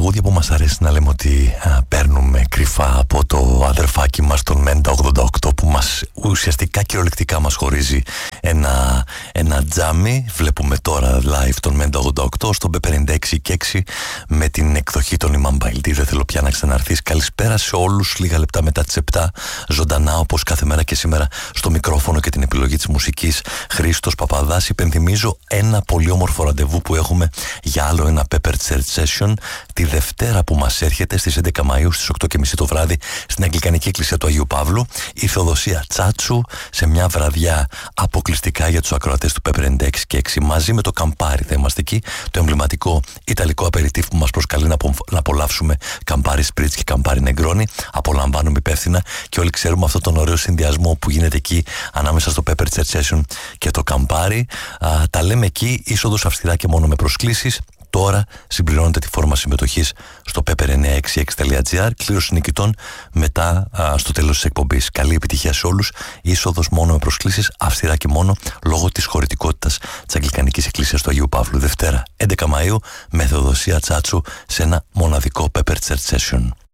τραγούδια που μας αρέσει να λέμε ότι παίρνουμε κρυφά από το αδερφάκι μας τον Μέντα 88, που μας ουσιαστικά κυριολεκτικά μας χωρίζει ένα τζάμι. Βλέπουμε τώρα live τον Μέντα 88 στον P56 και 6 με την εκδοχή των Imam Baldi. Δεν θέλω πια να ξαναρθείς. Καλησπέρα σε όλους. Λίγα λεπτά μετά τις 7 ζωντανά όπως κάθε μέρα και σήμερα στο μικρόφωνο και την επιλογή της μουσικής Χρήστος Παπαδάς. Υπενθυμίζω ένα πολύ όμορφο ραντεβού που έχουμε για άλλο ένα Pepper Church Session τη Δευτέρα που μας έρχεται στις 11 Μαΐου στις 8.30 το βράδυ στην Αγγλικανική Εκκλησία του Αγίου Παύλου, η Θεοδοσία Τσάτσου σε μια βραδιά αποκλειστικά για τους ακροατές του Pepper 96 και 6 μαζί με το Campari. Θα είμαστε εκεί, το εμβληματικό ιταλικό απεριτίφ που μας προσκαλεί να απολαύσουμε Campari Spritz και Campari Negroni. Απολαμβάνουμε υπεύθυνα και όλοι ξέρουμε αυτόν τον ωραίο συνδυασμό που γίνεται εκεί ανάμεσα στο Pepper Church Session και το Campari. Τα λέμε εκεί, είσοδος αυστηρά και μόνο με προσκλήσεις. Τώρα συμπληρώνετε τη φόρμα συμμετοχής στο pepper966.gr. Κλήρωση νικητών μετά στο τέλος της εκπομπής. Καλή επιτυχία σε όλους. Είσοδος μόνο με προσκλήσεις, αυστηρά και μόνο λόγω της χωρητικότητας της Αγγλικανικής Εκκλησίας του Αγίου Παύλου. Δευτέρα 11 Μαΐου με Θεοδοσία Τσάτσου σε ένα μοναδικό Pepper Church Session.